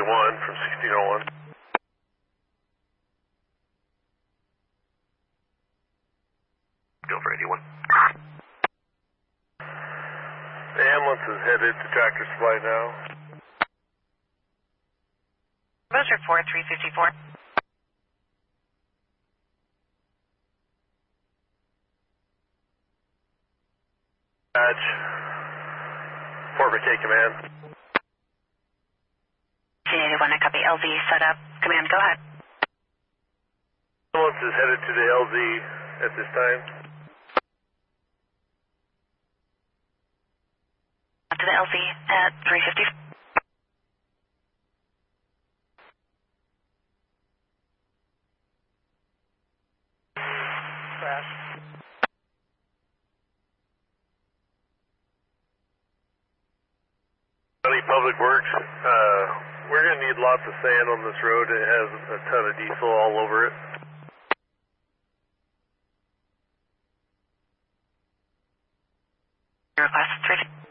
LZ1 from 1601. Go for 81. The ambulance is headed to Tractor Supply now. Moser 4354. Badge. Fort McKay Command. 1081, I copy. LZ set up. Command, go ahead. Ambulance is headed to the LZ at this time. To the LZ at 350. Crash. Public Works, we're going to need lots of sand on this road. It has a ton of diesel all over it. Request 350.